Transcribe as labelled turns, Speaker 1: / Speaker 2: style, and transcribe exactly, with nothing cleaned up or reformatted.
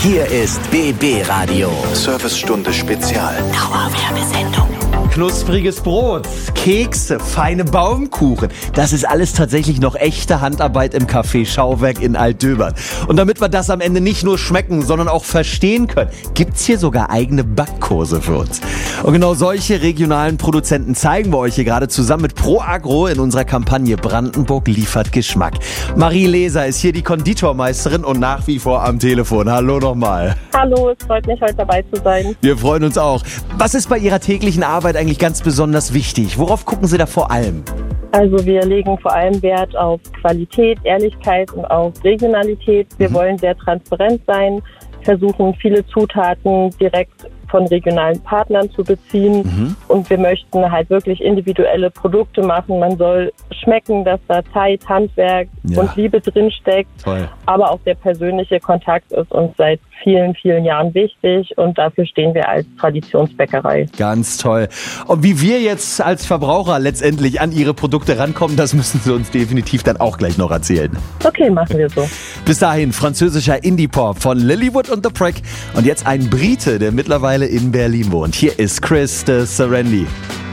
Speaker 1: Hier ist B B Radio.
Speaker 2: Servicestunde Spezial.
Speaker 1: Dauerwerbesendung.
Speaker 3: Knuspriges Brot, Kekse, feine Baumkuchen. Das ist alles tatsächlich noch echte Handarbeit im Café Schauwerk in Altdöbern. Und damit wir das am Ende nicht nur schmecken, sondern auch verstehen können, gibt's hier sogar eigene Backkurse für uns. Und genau solche regionalen Produzenten zeigen wir euch hier gerade zusammen mit ProAgro in unserer Kampagne Brandenburg liefert Geschmack. Marie Leser ist hier die Konditormeisterin und nach wie vor am Telefon. Hallo nochmal.
Speaker 4: Hallo, es freut mich, heute dabei zu sein.
Speaker 3: Wir freuen uns auch. Was ist bei Ihrer täglichen Arbeit eigentlich ganz besonders wichtig? Worauf gucken Sie da vor allem?
Speaker 4: Also wir legen vor allem Wert auf Qualität, Ehrlichkeit und auf Regionalität. Wir mhm. wollen sehr transparent sein, versuchen viele Zutaten direkt von regionalen Partnern zu beziehen mhm. und wir möchten halt wirklich individuelle Produkte machen. Man soll schmecken, dass da Zeit, Handwerk ja. und Liebe drinsteckt, Toll. aber auch der persönliche Kontakt ist uns seit vielen, vielen Jahren wichtig und dafür stehen wir als Traditionsbäckerei.
Speaker 3: Ganz toll. Und wie wir jetzt als Verbraucher letztendlich an Ihre Produkte rankommen, das müssen Sie uns definitiv dann auch gleich noch erzählen.
Speaker 4: Okay, machen wir so.
Speaker 3: Bis dahin französischer Indie-Pop von Lilywood und The Prick und jetzt ein Brite, der mittlerweile in Berlin wohnt. Hier ist Chris de Serendi.